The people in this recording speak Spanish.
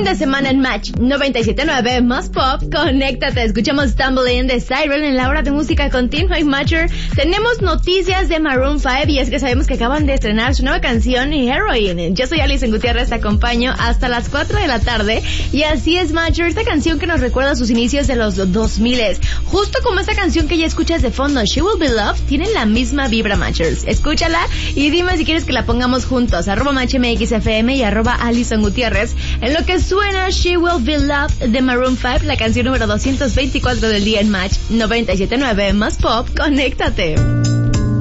Fin de semana en Match 97.9 más pop. Conéctate, escuchamos Stumbling de Siren en la hora de música continua y Matcher. Tenemos noticias de Maroon 5 y es que sabemos que acaban de estrenar su nueva canción Heroin. Yo soy Alison Gutiérrez, te acompaño hasta las 4 de la tarde y así es Matcher, esta canción que nos recuerda sus inicios de los 2000. Justo como esta canción que ya escuchas de fondo, She Will Be Loved, tienen la misma vibra, Matchers. Escúchala y dime si quieres que la pongamos juntos, @MatchMXFM y @Alison Gutiérrez. En lo que suena She Will Be Loved de Maroon 5, la canción número 224 del día en Match 97.9 más pop. Conéctate.